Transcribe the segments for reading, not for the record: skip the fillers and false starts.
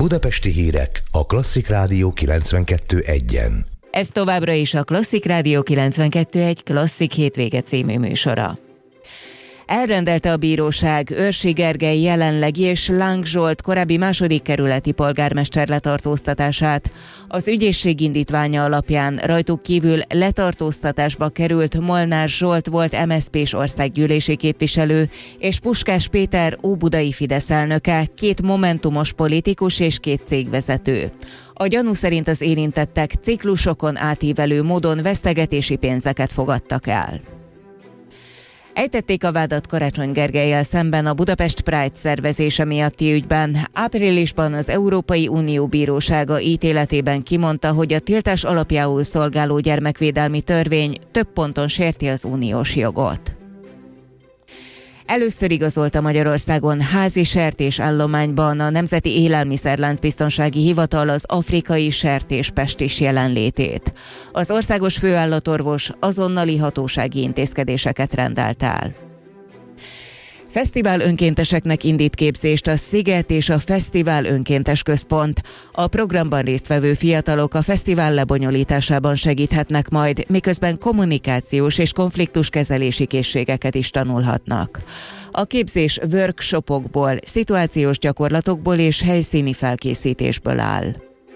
Budapesti hírek a Klasszik Rádió 92.1-en. Ez továbbra is a Klasszik Rádió 92.1 Klasszik hétvége című műsora. Elrendelte a bíróság Őrsi Gergely jelenlegi és Láng Zsolt korábbi második kerületi polgármester letartóztatását. Az ügyészség indítványa alapján rajtuk kívül letartóztatásba került Molnár Zsolt volt MSZP-s országgyűlési képviselő és Puskás Péter óbudai Fidesz elnöke, 2 momentumos politikus és 2 cégvezető. A gyanú szerint az érintettek ciklusokon átívelő módon vesztegetési pénzeket fogadtak el. Ejtették a vádat Karácsony Gergellyel szemben a Budapest Pride szervezése miatti ügyben. Áprilisban az Európai Unió bírósága ítéletében kimondta, hogy a tiltás alapjául szolgáló gyermekvédelmi törvény több ponton sérti az uniós jogot. Először igazolta Magyarországon házi sertésállományban a Nemzeti Élelmiszerláncbiztonsági Hivatal az afrikai sertéspestis jelenlétét. Az országos főállatorvos azonnali hatósági intézkedéseket rendelt el. Fesztivál önkénteseknek indít képzést a Sziget és a Fesztivál Önkéntes Központ. A programban résztvevő fiatalok a fesztivál lebonyolításában segíthetnek majd, miközben kommunikációs és konfliktuskezelési készségeket is tanulhatnak. A képzés workshopokból, szituációs gyakorlatokból és helyszíni felkészítésből áll.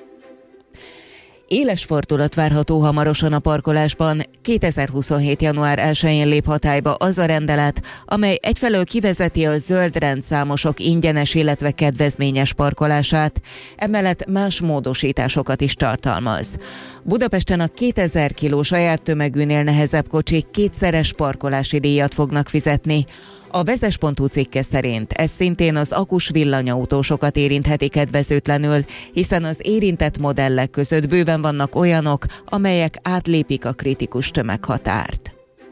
Éles fordulat várható hamarosan a parkolásban. 2027. január 1-én lép hatályba az a rendelet, amely egyfelől kivezeti a zöld rendszámosok ingyenes, illetve kedvezményes parkolását, emellett más módosításokat is tartalmaz. Budapesten a 2000 kiló saját tömegűnél nehezebb kocsik 2-szeres parkolási díjat fognak fizetni. A vezes.hu cikke szerint ez szintén az akus villanyautósokat érintheti kedvezőtlenül, hiszen az érintett modellek között bőven vannak olyanok, amelyek átlépik a kritikus tömeghatárt.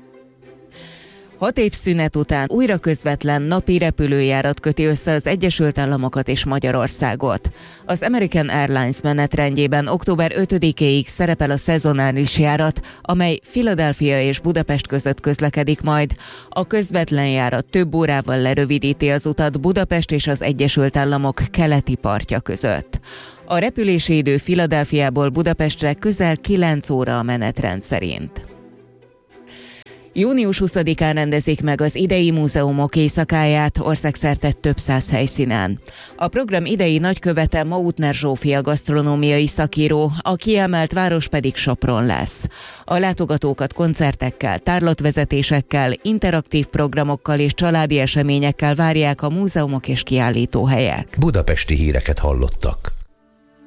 6 év szünet után újra közvetlen napi repülőjárat köti össze az Egyesült Államokat és Magyarországot. Az American Airlines menetrendjében október 5-éig szerepel a szezonális járat, amely Philadelphia és Budapest között közlekedik majd. A közvetlen járat több órával lerövidíti az utat Budapest és az Egyesült Államok keleti partja között. A repülési idő Philadelphiából Budapestre közel 9 óra a menetrend szerint. Június 20-án rendezik meg az idei múzeumok éjszakáját országszerte több 100 helyszínen. A program idei nagykövete Mautner Zsófia gasztronómiai szakíró, a kiemelt város pedig Sopron lesz. A látogatókat koncertekkel, tárlatvezetésekkel, interaktív programokkal és családi eseményekkel várják a múzeumok és kiállítóhelyek. Budapesti híreket hallottak.